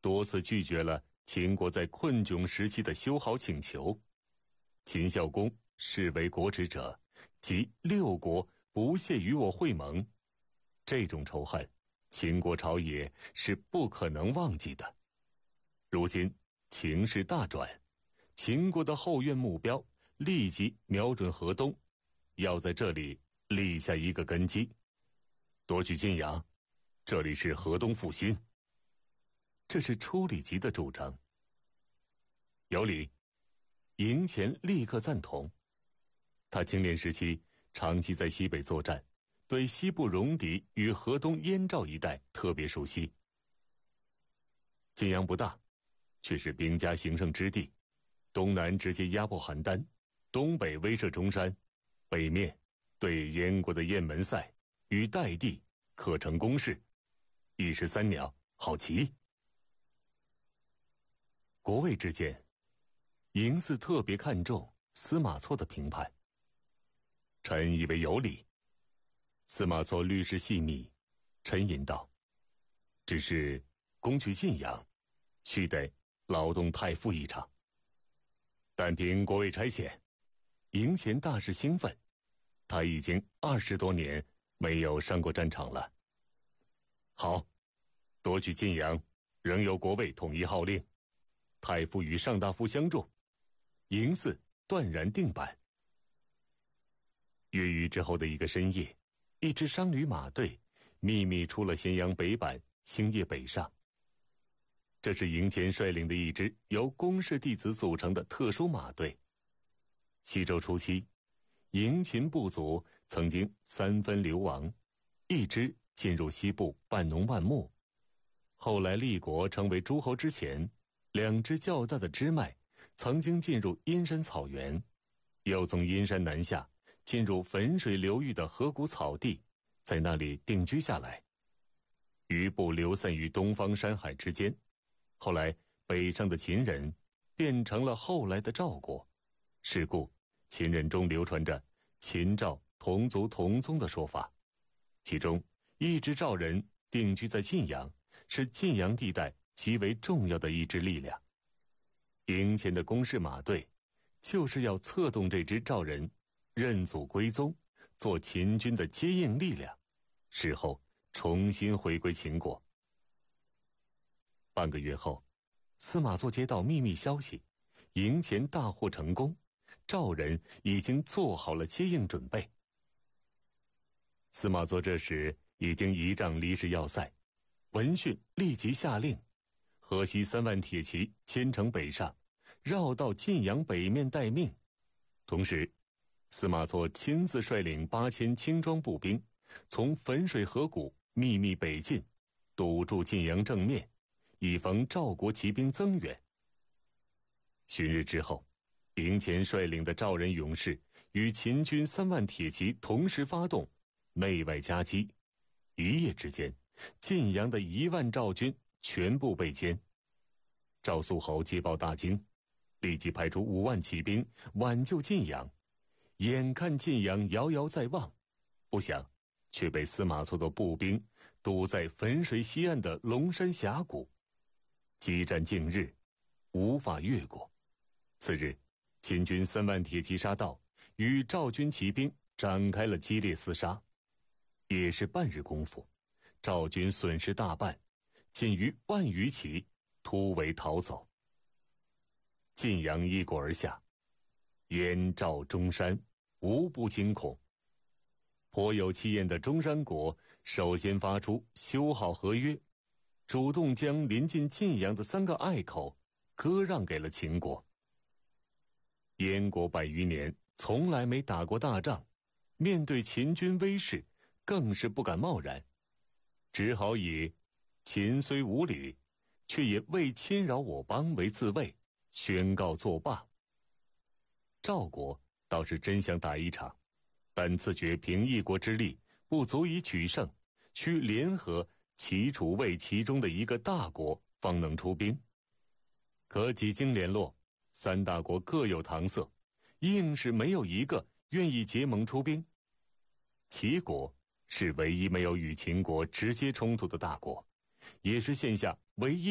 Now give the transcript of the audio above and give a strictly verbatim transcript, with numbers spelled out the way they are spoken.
多次拒绝了秦国在困窘时期的修好请求。秦孝公视为国耻者，即六国不屑与我会盟，这种仇恨，秦国朝野是不可能忘记的。如今情势大转，秦国的后院目标立即瞄准河东，要在这里立下一个根基，夺取晋阳，这里是河东复兴。这是初里级的主张。有理，营前立刻赞同。他青年时期长期在西北作战，对西部戎狄与河东燕赵一带特别熟悉。晋阳不大，却是兵家兴盛之地，东南直接压迫邯郸，东北威慑中山，北面对燕国的雁门塞与代地可成攻势，一石三鸟，好棋。国魏之间，嬴驷特别看重司马错的评判，臣以为有理。司马错律事细密，沉吟道：只是攻取晋阳，须得劳动太傅一场。但凭国魏差遣，营前大是兴奋，他已经二十多年没有上过战场了。好，夺取晋阳，仍由国魏统一号令，太傅与上大夫相助。嬴驷断然定板。月余之后的一个深夜，一支商旅马队秘密出了咸阳北坂，星夜北上。这是营前率领的一支由公氏弟子组成的特殊马队。西周初期，营秦部族曾经三分流亡，一支进入西部半农半牧，后来立国成为诸侯之前，两支较大的支脉曾经进入阴山草原，又从阴山南下进入汾水流域的河谷草地，在那里定居下来。余部流散于东方山海之间，后来北上的秦人变成了后来的赵国，是故秦人中流传着秦赵同族同宗的说法。其中一支赵人定居在晋阳，是晋阳地带极为重要的一支力量。营前的公氏马队就是要策动这支赵人认祖归宗，做秦军的接应力量，事后重新回归秦国。半个月后，司马错接到秘密消息，营前大获成功，赵人已经做好了接应准备。司马错这时已经仪仗离氏要塞，闻讯立即下令，河西三万铁骑牵城北上，绕到晋阳北面待命。同时，司马错亲自率领八千轻装步兵，从汾水河谷秘密北进，堵住晋阳正面，以防赵国骑兵增援。旬日之后，营前率领的赵人勇士与秦军三万铁骑同时发动，内外夹击，一夜之间，晋阳的一万赵军全部被歼。赵肃侯接报大惊，立即派出五万骑兵挽救晋阳。眼看晋阳遥遥在望，不想却被司马错的步兵堵在汾水西岸的龙山峡谷，激战近日，无法越过。次日，秦军三万铁骑杀到，与赵军骑兵展开了激烈厮杀。也是半日功夫，赵军损失大半，仅余万余骑突围逃走。晋阳一过而下，燕赵中山无不惊恐。颇有气焰的中山国首先发出修好合约，主动将临近晋阳的三个隘口割让给了秦国。燕国百余年从来没打过大仗，面对秦军威势更是不敢贸然，只好以秦虽无礼，却也未侵扰我邦为自卫，宣告作罢。赵国倒是真想打一场，但自觉凭一国之力不足以取胜，需联合齐楚魏其中的一个大国方能出兵。可几经联络，三大国各有搪塞，硬是没有一个愿意结盟出兵。齐国是唯一没有与秦国直接冲突的大国，也是现下唯一